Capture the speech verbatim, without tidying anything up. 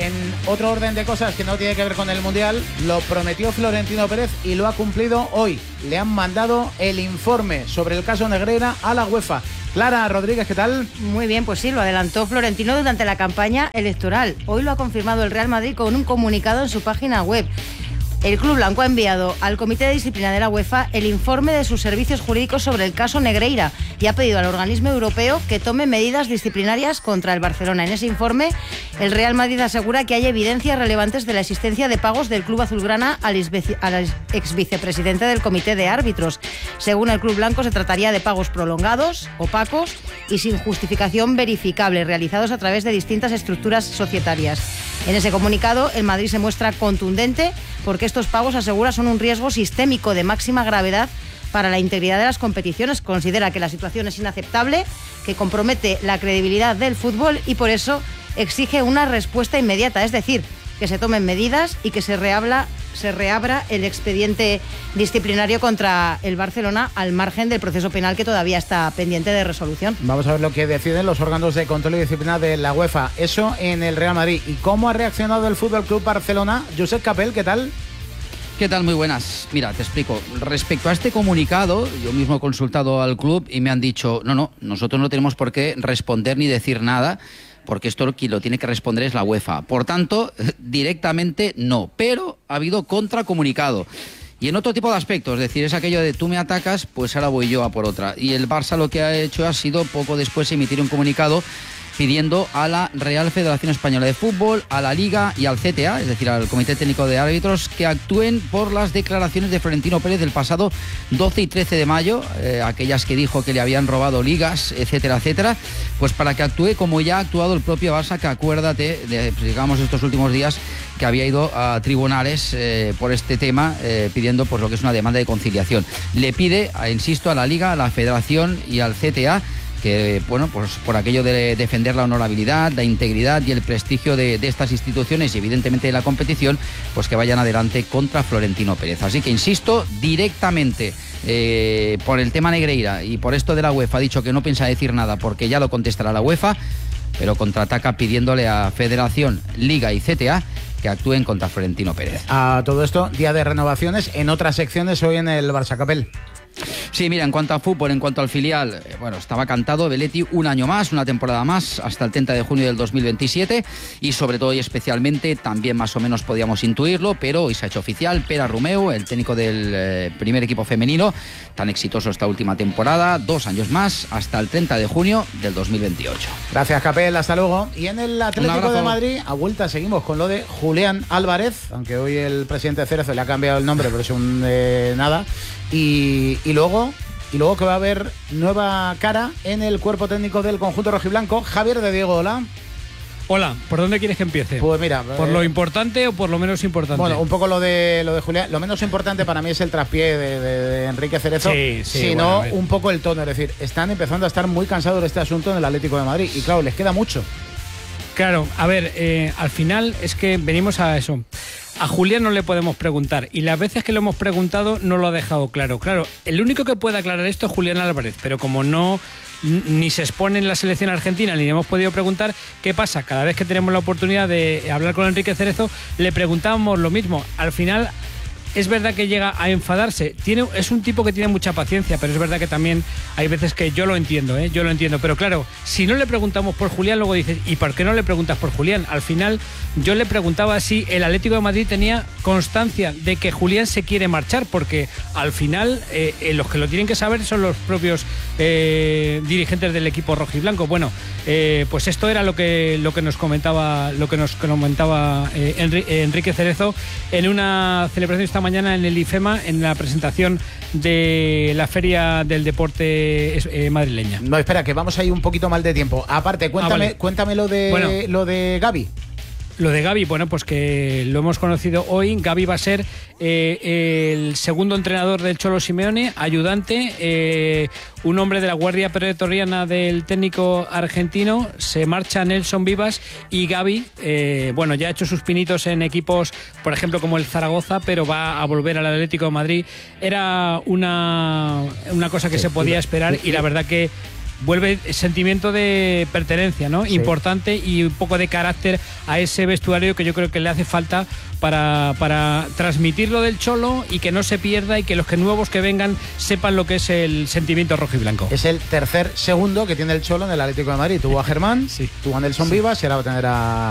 en otro orden de cosas que no tiene que ver con el Mundial, lo prometió Florentino Pérez y lo ha cumplido hoy. Le han mandado el informe sobre el caso Negreira a la UEFA. Clara Rodríguez, ¿qué tal? Muy bien, pues sí, lo adelantó Florentino durante la campaña electoral. Hoy lo ha confirmado el Real Madrid con un comunicado en su página web. El Club Blanco ha enviado al Comité de Disciplina de la UEFA el informe de sus servicios jurídicos sobre el caso Negreira y ha pedido al organismo europeo que tome medidas disciplinarias contra el Barcelona. En ese informe, el Real Madrid asegura que hay evidencias relevantes de la existencia de pagos del Club Azulgrana al exvicepresidente del Comité de Árbitros. Según el Club Blanco, se trataría de pagos prolongados, opacos y sin justificación verificable, realizados a través de distintas estructuras societarias. En ese comunicado, el Madrid se muestra contundente porque estos pagos, asegura, son un riesgo sistémico de máxima gravedad para la integridad de las competiciones. Considera que la situación es inaceptable, que compromete la credibilidad del fútbol y por eso exige una respuesta inmediata, es decir, que se tomen medidas y que se reabra, se reabra el expediente disciplinario contra el Barcelona al margen del proceso penal que todavía está pendiente de resolución. Vamos a ver lo que deciden los órganos de control y disciplina de la UEFA. Eso en el Real Madrid. ¿Y cómo ha reaccionado el F C Barcelona? Josep Capel, ¿qué tal? ¿Qué tal? Muy buenas. Mira, te explico. Respecto a este comunicado, yo mismo he consultado al club y me han dicho, no, no, nosotros no tenemos por qué responder ni decir nada, porque esto quien lo tiene que responder es la UEFA. Por tanto, directamente no. Pero ha habido contracomunicado. Y en otro tipo de aspectos, es decir, es aquello de tú me atacas, pues ahora voy yo a por otra. Y el Barça lo que ha hecho ha sido poco después emitir un comunicado pidiendo a la Real Federación Española de Fútbol, a la Liga y al C T A, es decir, al Comité Técnico de Árbitros, que actúen por las declaraciones de Florentino Pérez del pasado doce y trece de mayo, eh, aquellas que dijo que le habían robado ligas, etcétera, etcétera, pues para que actúe como ya ha actuado el propio Barça, que acuérdate, de, digamos, estos últimos días, que había ido a tribunales eh, por este tema, eh, pidiendo pues lo que es una demanda de conciliación. Le pide, insisto, a la Liga, a la Federación y al C T A, que, bueno, pues por aquello de defender la honorabilidad, la integridad y el prestigio de, de estas instituciones y evidentemente de la competición, pues que vayan adelante contra Florentino Pérez. Así que, insisto, directamente eh, por el tema Negreira y por esto de la UEFA ha dicho que no piensa decir nada porque ya lo contestará la UEFA, pero contraataca pidiéndole a Federación, Liga y C T A que actúen contra Florentino Pérez. A todo esto, día de renovaciones en otras secciones hoy en el Barça. Capel. Sí, mira, en cuanto a fútbol, en cuanto al filial, eh, bueno, estaba cantado Belletti un año más, una temporada más, hasta el treinta de junio del dos mil veintisiete, y sobre todo y especialmente, también más o menos podíamos intuirlo, pero hoy se ha hecho oficial, Pere Romeu, el técnico del eh, primer equipo femenino, tan exitoso esta última temporada, dos años más, hasta el treinta de junio del dos mil veintiocho. Gracias, Capel, hasta luego. Y en el Atlético de Madrid, a vuelta seguimos con lo de Julián Álvarez, aunque hoy el presidente Cerezo le ha cambiado el nombre, pero es un eh, nada. Y, y luego y luego que va a haber nueva cara en el cuerpo técnico del conjunto rojiblanco. Javier de Diego, hola. Hola, ¿por dónde quieres que empiece? Pues mira, ¿por eh, lo importante o por lo menos importante? Bueno, un poco lo de lo de Julián. Lo menos importante para mí es el traspié de, de, de Enrique Cerezo, sí, sí, sino bueno, un poco el tono. Es decir, están empezando a estar muy cansados de este asunto en el Atlético de Madrid y claro, les queda mucho. Claro, a ver, eh, al final es que venimos a eso. A Julián no le podemos preguntar y las veces que lo hemos preguntado no lo ha dejado claro. Claro, el único que puede aclarar esto es Julián Álvarez, pero como no ni se expone en la selección argentina ni le hemos podido preguntar, ¿qué pasa? Cada vez que tenemos la oportunidad de hablar con Enrique Cerezo le preguntábamos lo mismo. Al final es verdad que llega a enfadarse. Tiene, es un tipo que tiene mucha paciencia, pero es verdad que también hay veces que yo lo entiendo, ¿eh? Yo lo entiendo. Pero claro, si no le preguntamos por Julián, luego dices, ¿y por qué no le preguntas por Julián? Al final, yo le preguntaba si el Atlético de Madrid tenía constancia de que Julián se quiere marchar, porque al final eh, eh, los que lo tienen que saber son los propios eh, dirigentes del equipo rojiblanco. Bueno, eh, pues esto era lo que lo que nos comentaba lo que nos comentaba eh, Enrique, Enrique Cerezo en una celebración esta mañana en el IFEMA, en la presentación de la Feria del Deporte eh, madrileña. No, espera, que vamos ahí un poquito mal de tiempo. Aparte, cuéntame, ah, vale. cuéntame lo de bueno, lo de Gavi. Lo de Gavi, bueno, pues que lo hemos conocido hoy. Gavi va a ser eh, el segundo entrenador del Cholo Simeone, ayudante, eh, un hombre de la guardia pretoriana del técnico argentino. Se marcha Nelson Vivas y Gavi, eh, bueno, ya ha hecho sus pinitos en equipos, por ejemplo, como el Zaragoza, pero va a volver al Atlético de Madrid. Era una, una cosa que sí, se podía esperar y la verdad que vuelve sentimiento de pertenencia, ¿no? Sí. Importante, y un poco de carácter a ese vestuario que yo creo que le hace falta para, para transmitir lo del Cholo y que no se pierda, y que los que nuevos que vengan sepan lo que es el sentimiento rojo y blanco. Es el tercer segundo que tiene el Cholo en el Atlético de Madrid. Tuvo a Germán, sí. tuvo a Nelson sí. Vivas y ahora va a tener a